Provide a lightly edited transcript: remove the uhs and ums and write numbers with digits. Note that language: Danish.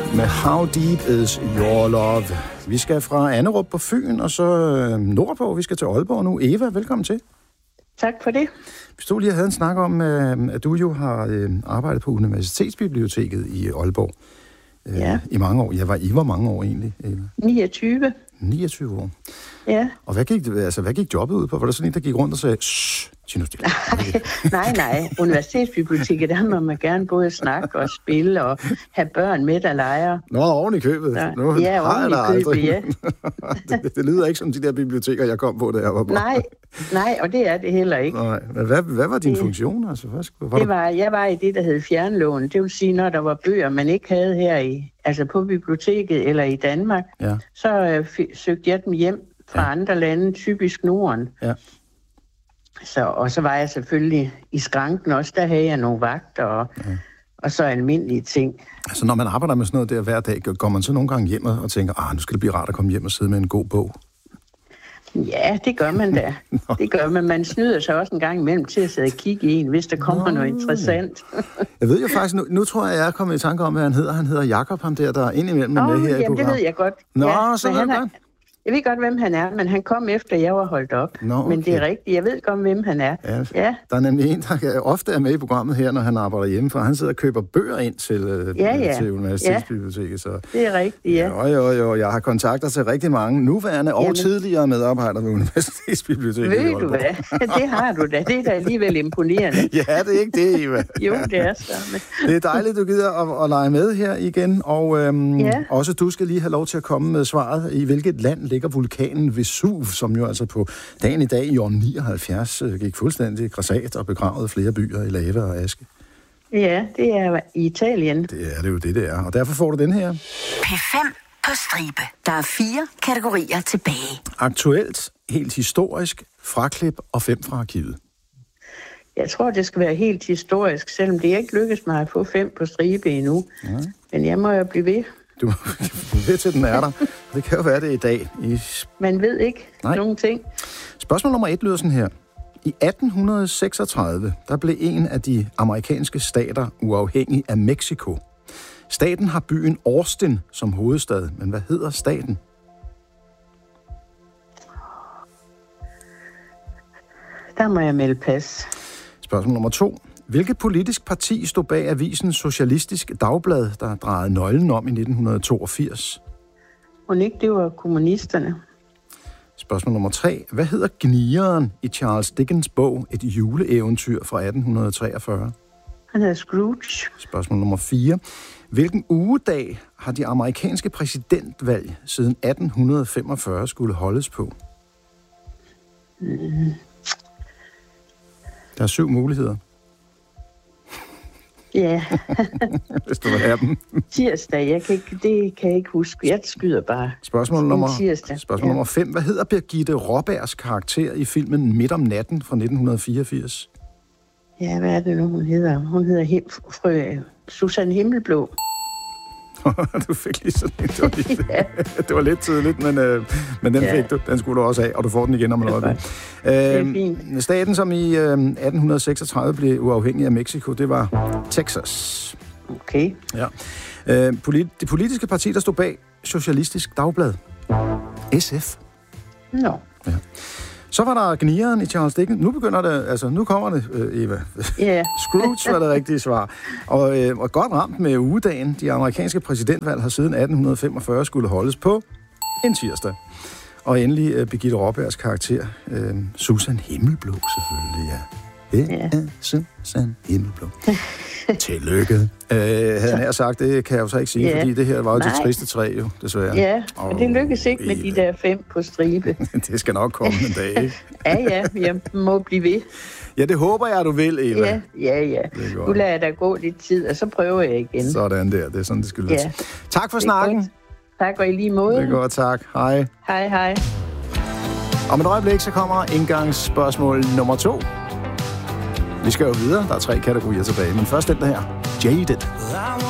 med How Deep Is Your Love. Vi skal fra Annerup på Fyn, og så nordpå. Vi skal til Aalborg nu. Eva, velkommen til. Tak for det. Vi stod lige og havde en snak om, at du jo har arbejdet på Universitetsbiblioteket i Aalborg i mange år. I var mange år egentlig, Eva? 29. 29 år? Ja. Og hvad gik jobbet ud på? Var der sådan en, der gik rundt og sagde, Nej. Universitetsbiblioteket, der må man gerne både snakke og spille og have børn med, der leger. Nå, oven i købet. Ja, oven i købet, ja. det lyder ikke som de der biblioteker, jeg kom på, da jeg var barn. Nej, og det er det heller ikke. Nej. Men hvad var din funktion? Altså, jeg var i det, der hed fjernlån. Det vil sige, når der var bøger, man ikke havde her på biblioteket eller i Danmark, så søgte jeg dem hjem fra andre lande, typisk Norden. Ja. Og så var jeg selvfølgelig i skranken også, der havde jeg nogle vagter og så almindelige ting. Altså når man arbejder med sådan noget der hver dag, går man så nogle gange hjem og tænker, nu skal det blive rart at komme hjem og sidde med en god bog? Ja, det gør man da. Det gør man. Man snyder sig også en gang imellem til at sidde og kigge i en, hvis der kommer noget interessant. Jeg ved jo faktisk, nu tror jeg er kommet i tanke om, hvad han hedder. Han hedder Jakob, ham der er indimellem med her i programmet. Det ved jeg godt. Så ved jeg godt. Jeg ved godt, hvem han er, men han kom efter, jeg var holdt op. Okay. Men det er rigtigt. Jeg ved godt, hvem han er. Ja. Der er nemlig en, der ofte er med i programmet her, når han arbejder hjemmefra. Han sidder og køber bøger ind til Universitetsbiblioteket. Så. Det er rigtigt, ja. Jo. Jeg har kontakter til rigtig mange nuværende og tidligere medarbejdere ved Universitetsbiblioteket. Ved du hvad? Det har du da. Det er da alligevel imponerende. Ja, det er ikke det, Eva. Jo, det er så. Det er dejligt, du gider at lege med her igen. Og også du skal lige have lov til at komme med svaret. I hvilket land ligger vulkanen Vesuv, som jo altså på dagen i dag i år 79 gik fuldstændig grassat og begravede flere byer i lava og aske. Ja, det er i Italien. Det er det jo det er. Og derfor får du den her. P5 på stribe. Der er 4 kategorier tilbage. Aktuelt, helt historisk, fraklip og 5 fra arkivet. Jeg tror, det skal være helt historisk, selvom det ikke lykkes mig at få 5 på stribe endnu. Ja. Men jeg må jo blive ved. Du ved til, den er der. Det kan jo være det i dag. Man ved ikke nogen ting. Spørgsmål nummer 1 lyder sådan her. I 1836, der blev en af de amerikanske stater uafhængig af Mexico. Staten har byen Austin som hovedstad, men hvad hedder staten? Der må jeg melde pas. Spørgsmål nummer 2. Hvilket politisk parti stod bag avisen Socialistisk Dagblad, der drejede nøglen om i 1982? Og ikke, det var kommunisterne. Spørgsmål nummer 3. Hvad hedder gnigeren i Charles Dickens bog Et juleeventyr fra 1843? Han hedder Scrooge. Spørgsmål nummer 4. Hvilken ugedag har de amerikanske præsidentvalg siden 1845 skulle holdes på? Der er 7 muligheder. Ja. Hvis du vil have dem. Tirsdag, det kan jeg ikke huske. Jeg skyder bare. Spørgsmål nummer 5. Hvad hedder Birgitte Raabergs karakter i filmen Midt om natten fra 1984? Ja, hvad er det nu, hun hedder? Hun hedder frø Susanne Himmelblå. Du fik lige sådan en. Det var lidt tidligt, men den fik du. Den skulle du også have, og du får den igen om en øjeblik. Det er fint. Staten, som i 1836 blev uafhængig af Mexico, det var Texas. Okay. Ja. Det politiske parti, der stod bag Socialistisk Dagblad. SF. Nå. Ja. Så var der gnigeren i Charles Dickens. Nu begynder det, nu kommer det, Eva. Yeah. Scrooge var det rigtige svar. Og godt ramt med ugedagen. De amerikanske præsidentvalg har siden 1845 skulle holdes på en tirsdag. Og endelig Birgitte Raabergs karakter, Susan Himmelblå selvfølgelig, ja. Susan Himmelblå. Tillykke. Havde jeg sagt, det kan jeg jo så ikke sige, fordi det her var jo det triste træ, jo, desværre. Ja, men det lykkes ikke med de der 5 på stribe. Det skal nok komme en dag, ikke? Ja, jeg må blive ved. Ja, det håber jeg, du vil, Eva. Ja. Nu lader jeg der gå lidt tid, og så prøver jeg igen. Sådan der, det er sådan, det skal lyde. Tak for snakken. Godt. Tak, og i lige måde. Det er godt, tak. Hej. Hej. Om et øjeblik, så kommer indgangsspørgsmål nummer 2. Vi skal jo videre. Der er 3 kategorier tilbage, men først den der her. Jaded.